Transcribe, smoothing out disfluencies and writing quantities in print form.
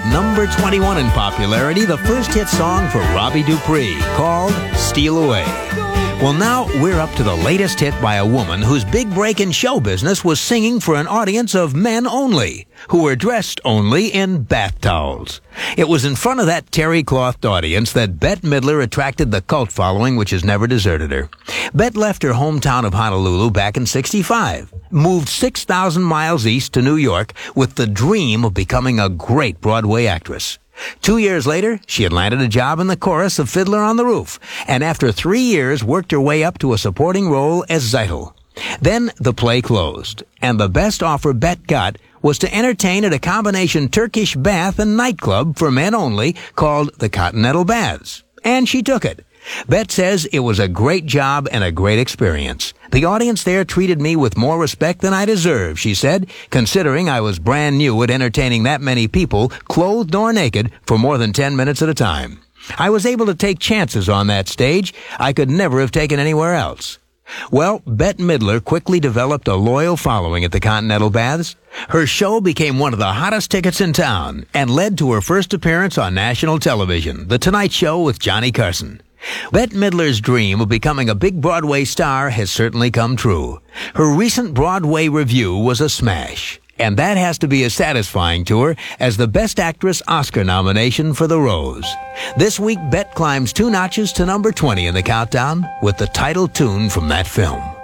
number 21 in popularity, the first hit song for Robbie Dupree, called Steal Away. Well, now we're up to the latest hit by a woman whose big break in show business was singing for an audience of men only, who were dressed only in bath towels. It was in front of that terry-clothed audience that Bette Midler attracted the cult following which has never deserted her. Bette left her hometown of Honolulu back in '65, moved 6,000 miles east to New York with the dream of becoming a great Broadway actress. 2 years later, she had landed a job in the chorus of Fiddler on the Roof, and after 3 years worked her way up to a supporting role as Zeitel. Then the play closed, and the best offer Bette got was to entertain at a combination Turkish bath and nightclub for men only called the Continental Baths. And she took it. Bette says it was a great job and a great experience. The audience there treated me with more respect than I deserved, she said, considering I was brand new at entertaining that many people, clothed or naked, for more than 10 minutes at a time. I was able to take chances on that stage I could never have taken anywhere else. Well, Bette Midler quickly developed a loyal following at the Continental Baths. Her show became one of the hottest tickets in town and led to her first appearance on national television, The Tonight Show with Johnny Carson. Bette Midler's dream of becoming a big Broadway star has certainly come true. Her recent Broadway review was a smash, and that has to be as satisfying to her as the Best Actress Oscar nomination for The Rose. This week, Bette climbs 2 notches to number 20 in the countdown with the title tune from that film.